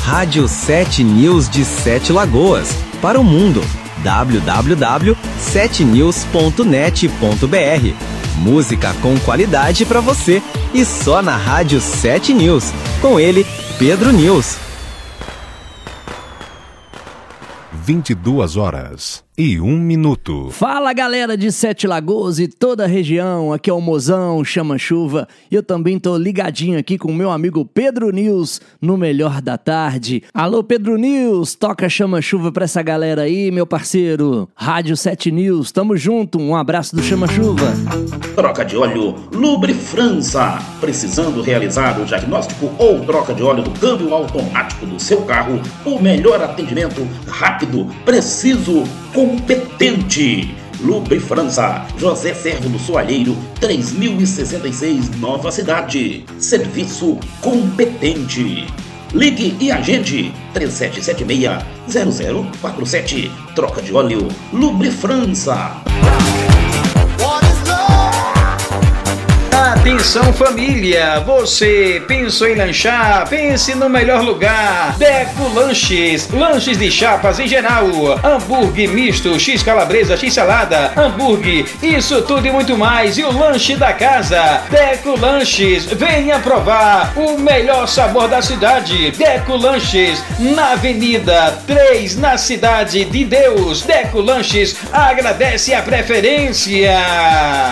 Rádio 7 News de Sete Lagoas, para o mundo. www.7news.net.br. Música com qualidade para você e só na Rádio 7 News. Com ele, Pedro News. 22h01. Fala, galera de Sete Lagoas e toda a região, aqui é o Mozão, Chama Chuva, e eu também tô ligadinho aqui com o meu amigo Pedro News no Melhor da Tarde. Alô, Pedro News, toca Chama Chuva pra essa galera aí, meu parceiro. Rádio 7 News, tamo junto, um abraço do Chama Chuva. Troca de óleo Lubre França. Precisando realizar o diagnóstico ou troca de óleo do câmbio automático do seu carro, o melhor atendimento, rápido, preciso, competente. Lubre França, José Servo do Soalheiro, 3066, Nova Cidade. Serviço competente. Ligue e agende 3776-0047. Troca de óleo Lubre França. Atenção, família, você pensou em lanchar? Pense no melhor lugar. Deco Lanches, lanches de chapas em geral, hambúrguer misto, x calabresa, x salada, hambúrguer, isso tudo e muito mais, e o lanche da casa. Deco Lanches, venha provar o melhor sabor da cidade. Deco Lanches, na Avenida 3, na Cidade de Deus. Deco Lanches agradece a preferência.